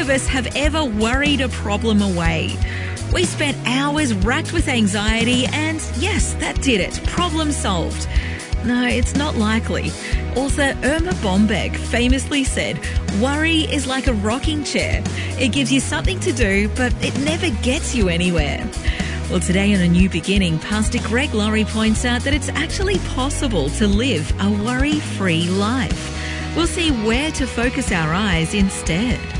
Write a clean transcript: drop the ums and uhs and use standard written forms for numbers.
of us have ever worried a problem away. We spent hours racked with anxiety and, yes, that did it. Problem solved. No, it's not likely. Author Irma Bombeck famously said, "Worry is like a rocking chair. It gives you something to do, but it never gets you anywhere." Well, today on A New Beginning, Pastor Greg Laurie points out that it's actually possible to live a worry-free life. We'll see where to focus our eyes instead.